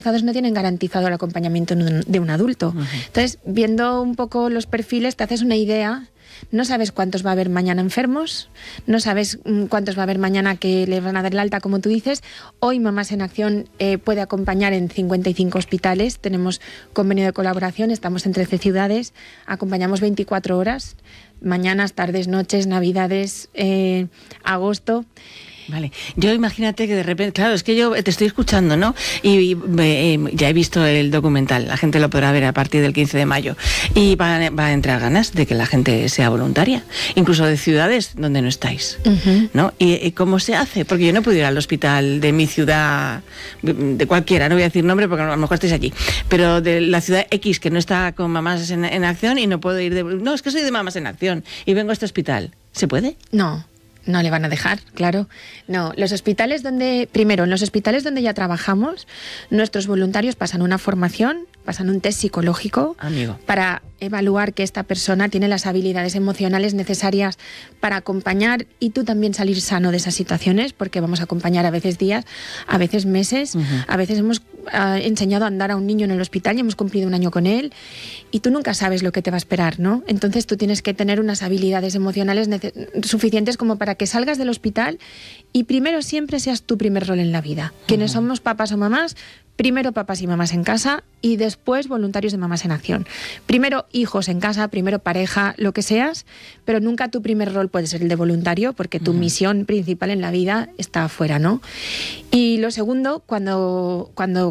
no tienen garantizado el acompañamiento de un adulto. Entonces, viendo un poco los perfiles, te haces una idea. No sabes cuántos va a haber mañana enfermos, no sabes cuántos va a haber mañana que le van a dar el alta, como tú dices. Hoy Mamás en Acción puede acompañar en 55 hospitales, tenemos convenio de colaboración, estamos en 13 ciudades, acompañamos 24 horas, mañanas, tardes, noches, navidades, agosto. Vale, yo imagínate que de repente, claro, es que yo te estoy escuchando, ¿no? Y ya he visto el documental, la gente lo podrá ver a partir del 15 de mayo y va a entrar ganas de que la gente sea voluntaria, incluso de ciudades donde no estáis, ¿no? ¿Y cómo se hace? Porque yo no puedo ir al hospital de mi ciudad, de cualquiera, no voy a decir nombre porque a lo mejor estáis allí, pero de la ciudad X que no está con Mamás en Acción y no puedo ir no, es que soy de Mamás en Acción y vengo a este hospital. ¿Se puede? No le van a dejar, claro. No, los hospitales en los hospitales donde ya trabajamos, nuestros voluntarios pasan una formación, pasan un test psicológico para evaluar que esta persona tiene las habilidades emocionales necesarias para acompañar y tú también salir sano de esas situaciones, porque vamos a acompañar a veces días, a veces meses, a veces hemos enseñado a andar a un niño en el hospital y hemos cumplido 1 año con él y tú nunca sabes lo que te va a esperar, ¿no? Entonces tú tienes que tener unas habilidades emocionales suficientes como para que salgas del hospital y primero siempre seas tu primer rol en la vida. Quienes somos papás o mamás, primero papás y mamás en casa y después voluntarios de Mamás en Acción. Primero hijos en casa, primero pareja, lo que seas, pero nunca tu primer rol puede ser el de voluntario porque tu misión principal en la vida está afuera, ¿no? Y lo segundo, cuando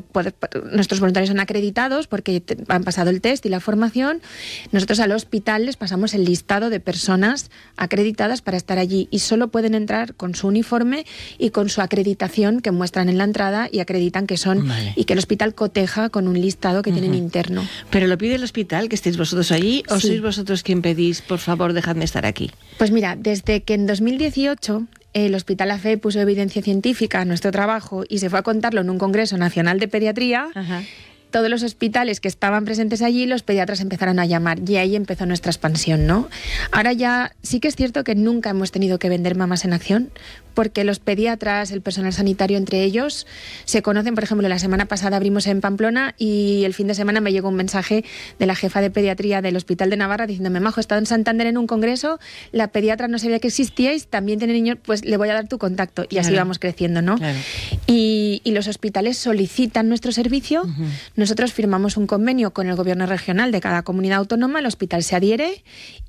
nuestros voluntarios son acreditados porque han pasado el test y la formación, nosotros al hospital les pasamos el listado de personas acreditadas para estar allí y solo pueden entrar con su uniforme y con su acreditación que muestran en la entrada y acreditan que son y que el hospital coteja con un listado que tienen interno. ¿Pero lo pide el hospital, que estéis vosotros allí, o sois vosotros quien pedís, por favor, dejadme estar aquí? Pues mira, desde que en 2018 el Hospital AFE puso evidencia científica a nuestro trabajo y se fue a contarlo en un Congreso Nacional de Pediatría, todos los hospitales que estaban presentes allí, los pediatras empezaron a llamar y ahí empezó nuestra expansión, ¿no? Ahora ya sí que es cierto que nunca hemos tenido que vender Mamás en Acción porque los pediatras, el personal sanitario entre ellos se conocen. Por ejemplo, la semana pasada abrimos en Pamplona y el fin de semana me llegó un mensaje de la jefa de pediatría del Hospital de Navarra diciéndome: Majo, he estado en Santander en un congreso, la pediatra no sabía que existíais, también tiene niños, pues le voy a dar tu contacto. Y así vamos creciendo, ¿no? Claro. Y los hospitales solicitan nuestro servicio. Nosotros firmamos un convenio con el gobierno regional de cada comunidad autónoma, el hospital se adhiere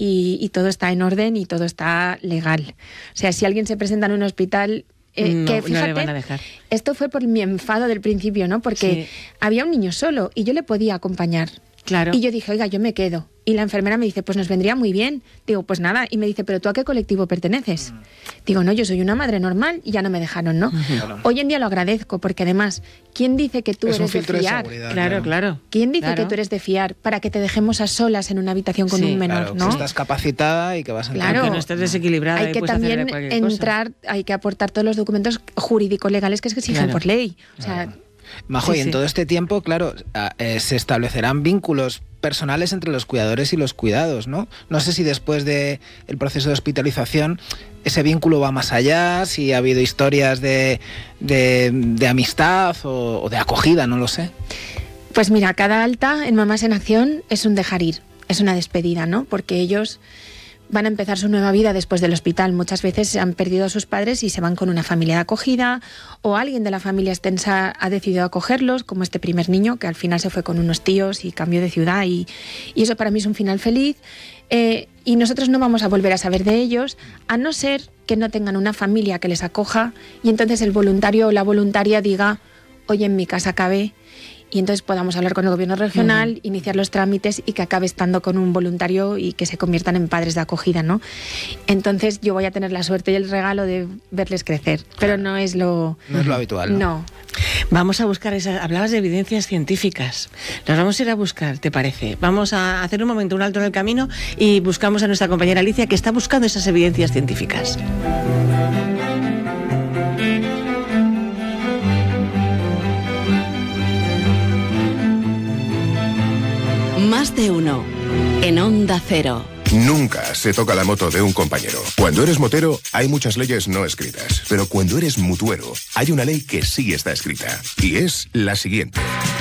y todo está en orden y todo está legal. O sea, si alguien se presenta en un hospital... que fíjate, no le van a dejar. Esto fue por mi enfado del principio, ¿no? Porque había un niño solo y yo le podía acompañar. Claro. Y yo dije, oiga, yo me quedo. Y la enfermera me dice, pues nos vendría muy bien. Digo, pues nada. Y me dice, ¿pero tú a qué colectivo perteneces? Digo, no, yo soy una madre normal y ya no me dejaron, ¿no? Hoy en día lo agradezco porque además, ¿quién dice que tú eres de fiar? Claro. ¿Quién dice que tú eres de fiar para que te dejemos a solas en una habitación con un menor, ¿no? Que estás capacitada y que vas a entrar. Claro, que no estás desequilibrada. Hay que también entrar, hay que aportar todos los documentos jurídicos legales que se exigen por ley. O sea... Majo, y en todo este tiempo, claro, se establecerán vínculos personales entre los cuidadores y los cuidados, ¿no? No sé si después del proceso de hospitalización ese vínculo va más allá, si ha habido historias de amistad o de acogida, no lo sé. Pues mira, cada alta en Mamás en Acción es un dejar ir, es una despedida, ¿no? Porque ellos van a empezar su nueva vida después del hospital. Muchas veces han perdido a sus padres y se van con una familia de acogida, o alguien de la familia extensa ha decidido acogerlos, como este primer niño que al final se fue con unos tíos y cambió de ciudad y eso para mí es un final feliz. Y nosotros no vamos a volver a saber de ellos, a no ser que no tengan una familia que les acoja y entonces el voluntario o la voluntaria diga, oye, en mi casa acabé, y entonces podamos hablar con el gobierno regional, iniciar los trámites y que acabe estando con un voluntario y que se conviertan en padres de acogida, ¿no? Entonces yo voy a tener la suerte y el regalo de verles crecer, pero no es lo habitual, ¿no? Vamos a buscar hablabas de evidencias científicas. Las vamos a ir a buscar, ¿te parece? Vamos a hacer un momento, un alto en el camino y buscamos a nuestra compañera Alicia que está buscando esas evidencias científicas. Más de uno en Onda Cero. Nunca se toca la moto de un compañero. Cuando eres motero, hay muchas leyes no escritas. Pero cuando eres mutuero, hay una ley que sí está escrita. Y es la siguiente.